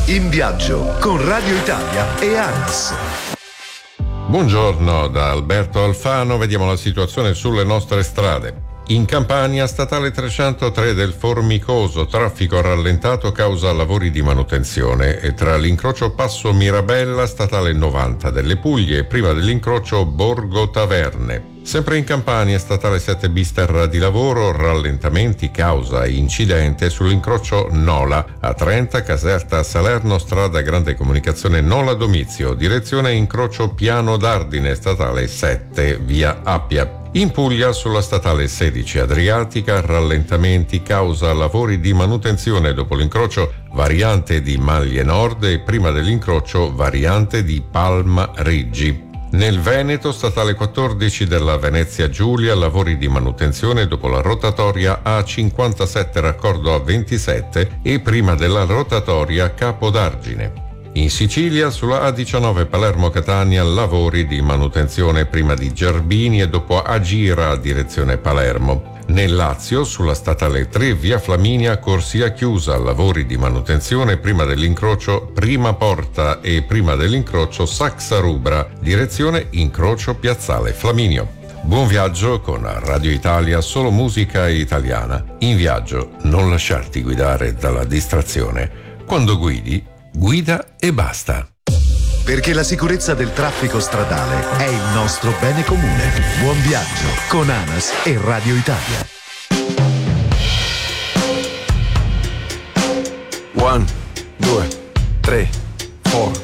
In viaggio con Radio Italia e ANAS. Buongiorno da Alberto Alfano, vediamo la situazione sulle nostre strade. In Campania, statale 303 del Formicoso, traffico rallentato causa lavori di manutenzione, e tra l'incrocio Passo Mirabella, statale 90 delle Puglie, prima dell'incrocio Borgo Taverne. Sempre in Campania, statale 7 bis terra di lavoro, rallentamenti causa incidente sull'incrocio Nola, a 30 Caserta Salerno, strada grande comunicazione Nola Domizio, direzione incrocio Piano d'Ardine, statale 7 via Appia. In Puglia, sulla statale 16 Adriatica, rallentamenti causa lavori di manutenzione dopo l'incrocio variante di Maglie Nord e prima dell'incrocio variante di Palma Riggi. Nel Veneto, statale 14 della Venezia Giulia, lavori di manutenzione dopo la rotatoria A57 raccordo A27 e prima della rotatoria Capodargine. In Sicilia, sulla A19 Palermo-Catania, lavori di manutenzione prima di Gerbini e dopo Agira a direzione Palermo. Nel Lazio, sulla statale 3 via Flaminia, corsia chiusa, lavori di manutenzione prima dell'incrocio Prima Porta e prima dell'incrocio Saxa Rubra, direzione incrocio Piazzale Flaminio. Buon viaggio con Radio Italia, solo musica italiana. In viaggio non lasciarti guidare dalla distrazione. Quando guidi, guida e basta. Perché la sicurezza del traffico stradale è il nostro bene comune. Buon viaggio con ANAS e Radio Italia. 1, 2, 3, 4